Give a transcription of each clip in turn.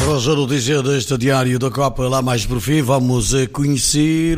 Hoje a notícia deste diário da Copa lá mais por fim. Vamos conhecer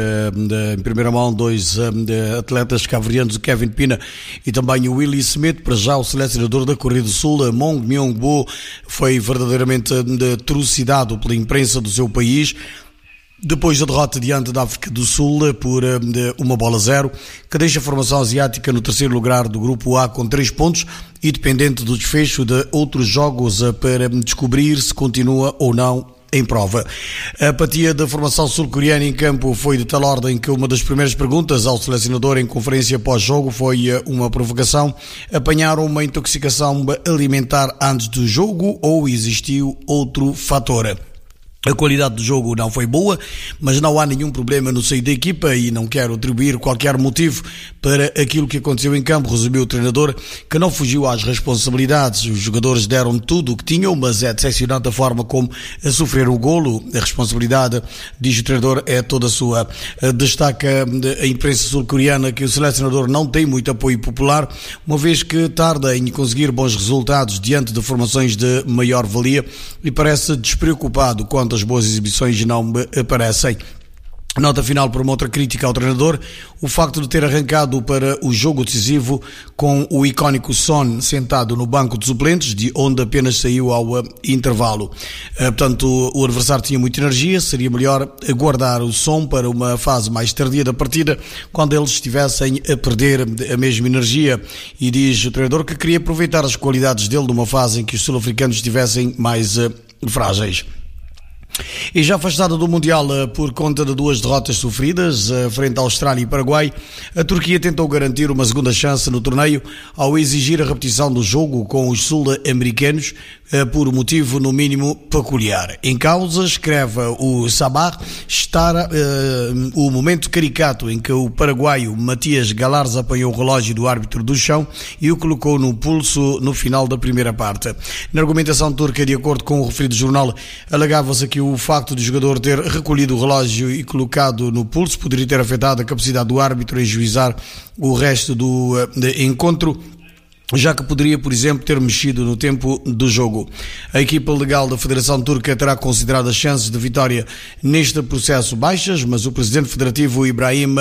em primeira mão dois atletas cabo-verdianos, o Kevin Pina e também o Willie Smith. Para já o selecionador da Coreia do Sul, Mong Myung-bo, foi verdadeiramente trucidado pela imprensa do seu país depois da derrota diante da África do Sul por 1-0, que deixa a formação asiática no terceiro lugar do grupo A com 3 pontos e dependente do desfecho de outros jogos para descobrir se continua ou não em prova. A apatia da formação sul-coreana em campo foi de tal ordem que uma das primeiras perguntas ao selecionador em conferência pós-jogo foi uma provocação: apanharam uma intoxicação alimentar antes do jogo ou existiu outro fator? A qualidade do jogo não foi boa, mas não há nenhum problema no seio da equipa e não quero atribuir qualquer motivo para aquilo que aconteceu em campo, resumiu o treinador, que não fugiu às responsabilidades. Os jogadores deram tudo o que tinham, mas é decepcionante a forma como a sofrer o golo. A responsabilidade, diz o treinador, é toda sua. Destaca a imprensa sul-coreana que o selecionador não tem muito apoio popular, uma vez que tarda em conseguir bons resultados diante de formações de maior valia e parece despreocupado quanto as boas exibições não aparecem. Nota final para uma outra crítica ao treinador: o facto de ter arrancado para o jogo decisivo com o icónico Son sentado no banco de suplentes, de onde apenas saiu ao intervalo. Portanto, o adversário tinha muita energia, seria melhor aguardar o Son para uma fase mais tardia da partida, quando eles estivessem a perder a mesma energia. E diz o treinador que queria aproveitar as qualidades dele numa fase em que os sul-africanos estivessem mais frágeis. E já afastada do Mundial por conta de 2 derrotas sofridas frente à Austrália e Paraguai, a Turquia tentou garantir uma segunda chance no torneio ao exigir a repetição do jogo com os sul-americanos por motivo no mínimo peculiar. Em causa, escreve o Sabah, está o momento caricato em que o paraguaio Matias Galares apanhou o relógio do árbitro do chão e o colocou no pulso no final da primeira parte. Na argumentação turca, de acordo com o referido jornal, alegava-se que o facto de o jogador ter recolhido o relógio e colocado no pulso poderia ter afetado a capacidade do árbitro em juizar o resto do encontro, já que poderia, por exemplo, ter mexido no tempo do jogo. A equipa legal da Federação Turca terá considerado as chances de vitória neste processo baixas, mas o presidente federativo Ibrahim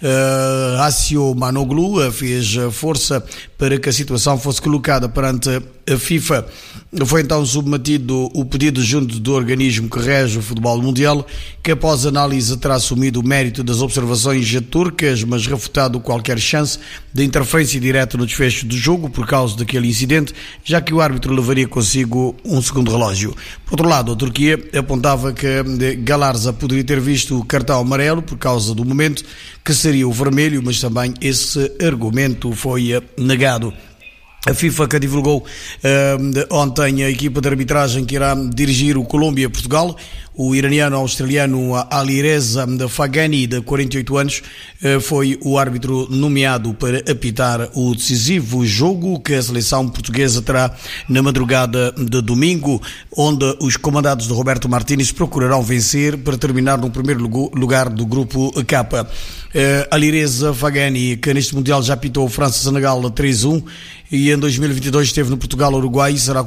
Assiomanoglu fez força para que a situação fosse colocada perante a FIFA. Foi então submetido o pedido junto do organismo que rege o futebol mundial, que após análise terá assumido o mérito das observações turcas, mas refutado qualquer chance de interferência direta no desfecho do jogo por causa daquele incidente, já que o árbitro levaria consigo um segundo relógio. Por outro lado, a Turquia apontava que Galarza poderia ter visto o cartão amarelo por causa do momento, que seria o vermelho, mas também esse argumento foi negado. A FIFA que divulgou ontem a equipa de arbitragem que irá dirigir o Colômbia-Portugal. O iraniano-australiano Alireza Faghani, de 48 anos, foi o árbitro nomeado para apitar o decisivo jogo que a seleção portuguesa terá na madrugada de domingo, onde os comandados de Roberto Martínez procurarão vencer para terminar no primeiro lugar do grupo K. Alireza Faghani, que neste Mundial já apitou França-Senegal 3-1 e em 2022 esteve no Portugal-Uruguai, será